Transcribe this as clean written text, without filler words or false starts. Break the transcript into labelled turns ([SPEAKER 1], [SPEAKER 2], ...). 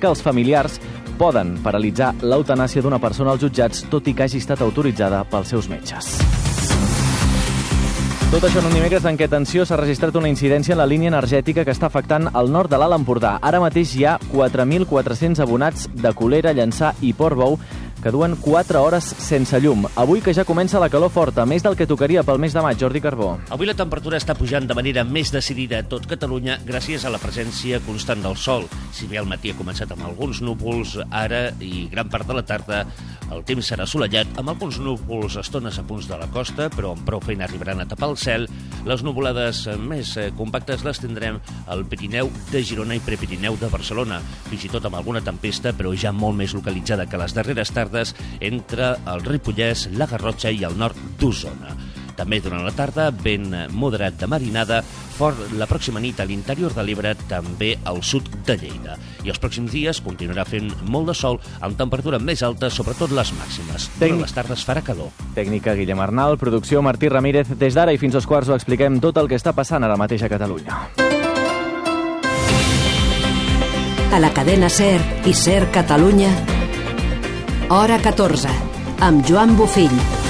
[SPEAKER 1] que els familiars poden paralitzar l'eutanàsia d'una persona als jutjats, tot i que hagi estat autoritzada pels seus metges. Tot això en un dimecres en què, atenció, s'ha registrat una incidència en la línia energètica que està afectant el nord de l'Alt Empordà. Ara mateix hi ha 4.400 abonats de Colera, Llançà i Portbou que duen 4 hores sense llum. Avui que ja comença la calor forta, més del que tocaria pel mes de maig, Jordi Carbó.
[SPEAKER 2] Avui la temperatura està pujant de manera més decidida a tot Catalunya gràcies a la presència constant del sol. Si bé al matí ha començat amb alguns núvols, ara i gran part de la tarda el temps serà assolellat, amb alguns núvols a estones a punts de la costa, però amb prou feina arribaran a tapar el cel. Les nuvolades més compactes les tindrem al Pirineu de Girona i Prepirineu de Barcelona, fins i tot amb alguna tempesta, però ja molt més localitzada que les darreres tardes entre el Ripollès, la Garrotxa i el nord d'Osona. També durant la tarda, vent moderat de marinada, fort la pròxima nit a l'interior de l'Ebre, també al sud de Lleida. I els pròxims dies continuarà fent molt de sol, amb temperatura més alta, sobretot les màximes. Durant les tardes farà calor.
[SPEAKER 1] Tècnica Guillem Arnal, producció Martí Ramírez. Des d'ara i fins als quarts ho expliquem tot el que està passant ara mateix a Catalunya.
[SPEAKER 3] A la cadena SER i SER Catalunya, Hora 14, amb Joan Bofill.